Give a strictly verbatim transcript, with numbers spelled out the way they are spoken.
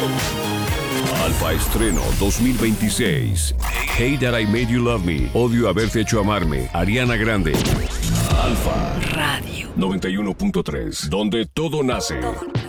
Alfa Estreno dos mil veintiséis. Hey That I Made You Love Me. Odio haberte hecho amarme. Ariana Grande. Alfa Radio noventa y uno punto tres. Donde todo nace. Todo.